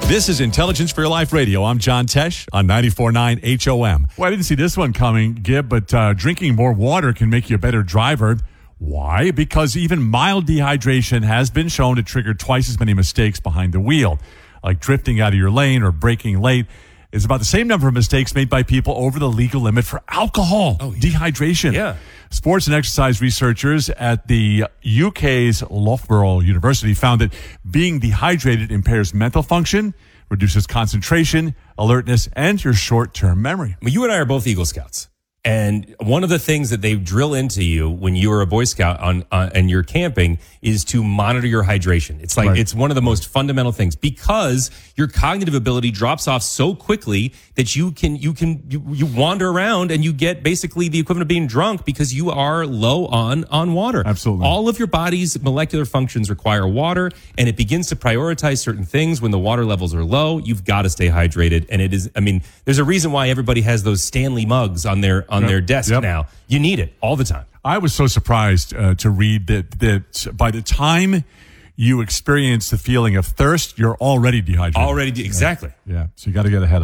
This is Intelligence for Your Life Radio. I'm John Tesh on 94.9 HOM. Well, I didn't see this one coming, Gib, but drinking more water can make you a better driver. Why? Because even mild dehydration has been shown to trigger twice as many mistakes behind the wheel, like drifting out of your lane or braking late. Is about the same number of mistakes made by people over the legal limit for alcohol, dehydration. Yeah. Sports and exercise researchers at the UK's Loughborough University found that being dehydrated impairs mental function, reduces concentration, alertness, and your short-term memory. Well, you and I are both Eagle Scouts. And one of the things that they drill into you when you are a Boy Scout and you're camping is to monitor your hydration. It's like, It's one of the most fundamental things because your cognitive ability drops off so quickly that you wander around and you get basically the equivalent of being drunk because you are low on water. Absolutely. All of your body's molecular functions require water, and it begins to prioritize certain things when the water levels are low. You've got to stay hydrated. And there's a reason why everybody has those Stanley mugs on their desk now. You need it all the time. I was so surprised to read that by the time you experience the feeling of thirst, you're already dehydrated. Exactly. Yeah, so you got to get ahead of it.